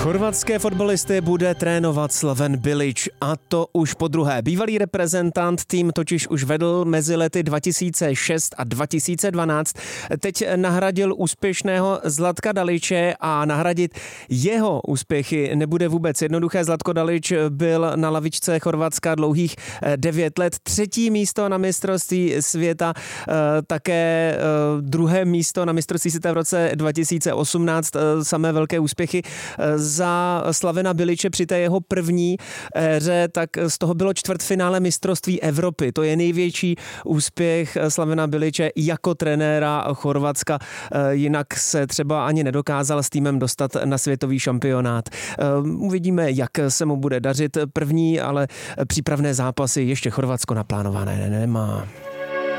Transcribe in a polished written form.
Chorvatské fotbalisty bude trénovat Slaven Bilić, a to už po druhé. Bývalý reprezentant tým totiž už vedl mezi lety 2006 a 2012. Teď nahradil úspěšného Zlatka Daliće a nahradit jeho úspěchy nebude vůbec jednoduché. Zlatko Dalić byl na lavičce Chorvatska dlouhých 9 let. 3. místo na mistrovství světa, také 2. místo na mistrovství světa v roce 2018. Samé velké úspěchy za Slavena Biliće při té jeho první éře, tak z toho bylo čtvrtfinále mistrovství Evropy. To je největší úspěch Slavena Biliće jako trenéra Chorvatska. Jinak se třeba ani nedokázal s týmem dostat na světový šampionát. Uvidíme, jak se mu bude dařit. První, ale přípravné zápasy ještě Chorvatsko naplánované nemá.